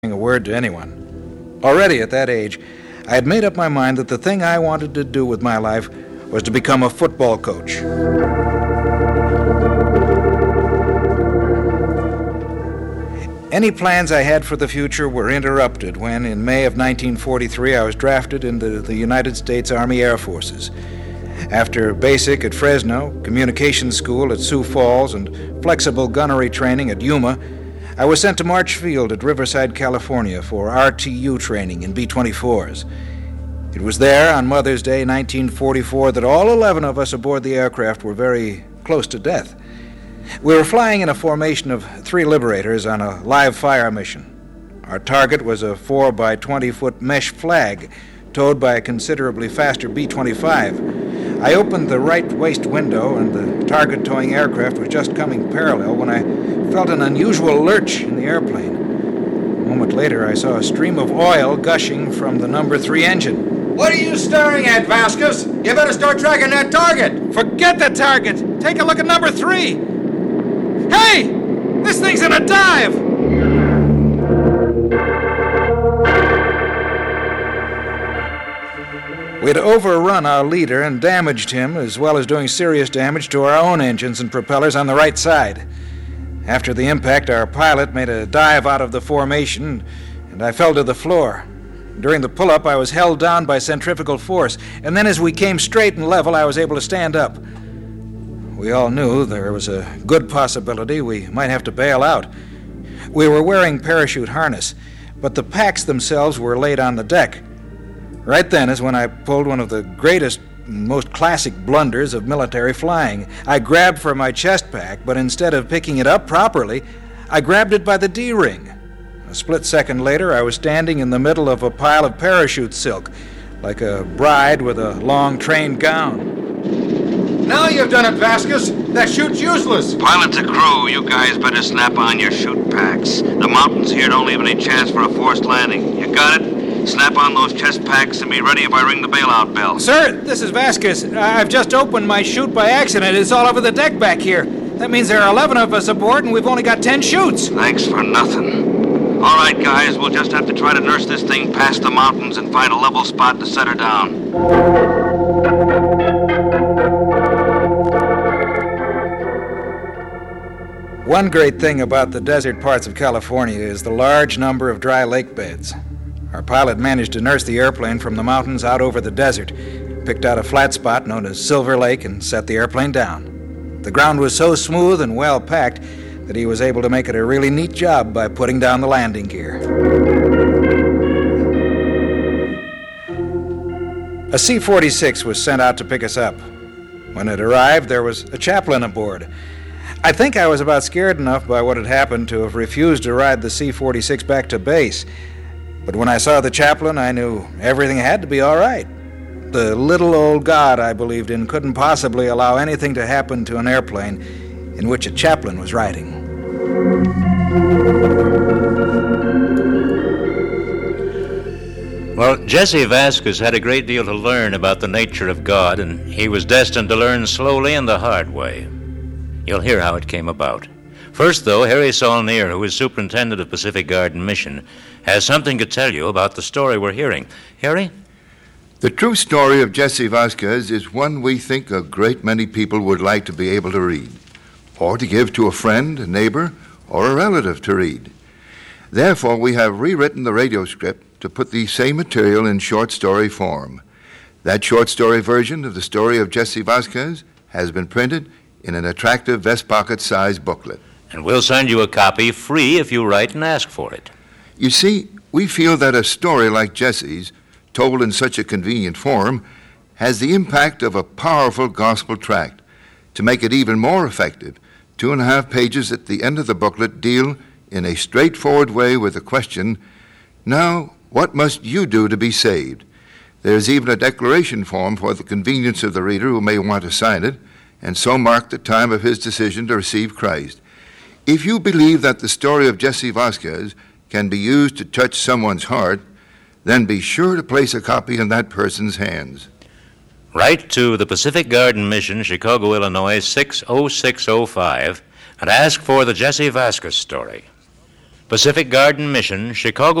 a word to anyone. Already at that age, I had made up my mind that the thing I wanted to do with my life was to become a football coach. Any plans I had for the future were interrupted when, in May of 1943, I was drafted into the United States Army Air Forces. After basic at Fresno, communications school at Sioux Falls, and flexible gunnery training at Yuma, I was sent to March Field at Riverside, California for RTU training in B-24s. It was there on Mother's Day, 1944, that all 11 of us aboard the aircraft were very close to death. We were flying in a formation of 3 Liberators on a live fire mission. Our target was a 4 by 20-foot mesh flag towed by a considerably faster B-25. I opened the right waist window, and the target towing aircraft was just coming parallel when I felt an unusual lurch in the airplane. A moment later, I saw a stream of oil gushing from the number 3 engine. What are you staring at, Vasquez? You better start tracking that target. Forget the target! Take a look at number 3! Hey! This thing's in a dive! We'd overrun our leader and damaged him, as well as doing serious damage to our own engines and propellers on the right side. After the impact, our pilot made a dive out of the formation, and I fell to the floor. During the pull-up, I was held down by centrifugal force, and then as we came straight and level, I was able to stand up. We all knew there was a good possibility we might have to bail out. We were wearing parachute harness, but the packs themselves were laid on the deck. Right then is when I pulled one of the greatest, most classic blunders of military flying. I grabbed for my chest pack, but instead of picking it up properly, I grabbed it by the D-ring. A split second later, I was standing in the middle of a pile of parachute silk, like a bride with a long train gown. Now you've done it, Vasquez. That chute's useless. Pilot to crew, you guys better snap on your chute packs. The mountains here don't leave any chance for a forced landing. You got it? Snap on those chest packs and be ready if I ring the bailout bell. Sir, this is Vasquez. I've just opened my chute by accident. It's all over the deck back here. That means there are 11 of us aboard, and we've only got 10 chutes. Thanks for nothing. All right, guys, we'll just have to try to nurse this thing past the mountains and find a level spot to set her down. One great thing about the desert parts of California is the large number of dry lake beds. Our pilot managed to nurse the airplane from the mountains out over the desert, picked out a flat spot known as Silver Lake, and set the airplane down. The ground was so smooth and well packed that he was able to make it a really neat job by putting down the landing gear. A C-46 was sent out to pick us up. When it arrived, there was a chaplain aboard. I think I was about scared enough by what had happened to have refused to ride the C-46 back to base. But when I saw the chaplain, I knew everything had to be all right. The little old God I believed in couldn't possibly allow anything to happen to an airplane in which a chaplain was riding. Well, Jesse Vasquez had a great deal to learn about the nature of God, and he was destined to learn slowly and the hard way. You'll hear how it came about. First, though, Harry Saulnier, who is superintendent of Pacific Garden Mission, has something to tell you about the story we're hearing. Harry? The true story of Jesse Vasquez is one we think a great many people would like to be able to read, or to give to a friend, a neighbor, or a relative to read. Therefore, we have rewritten the radio script to put the same material in short story form. That short story version of the story of Jesse Vasquez has been printed in an attractive vest pocket-sized booklet. And we'll send you a copy free if you write and ask for it. You see, we feel that a story like Jesse's, told in such a convenient form, has the impact of a powerful gospel tract. To make it even more effective, 2.5 pages at the end of the booklet deal in a straightforward way with the question, "Now, what must you do to be saved?" There's even a declaration form for the convenience of the reader who may want to sign it, and so mark the time of his decision to receive Christ. If you believe that the story of Jesse Vasquez can be used to touch someone's heart, then be sure to place a copy in that person's hands. Write to the Pacific Garden Mission, Chicago, Illinois, 60605, and ask for the Jesse Vasquez story. Pacific Garden Mission, Chicago,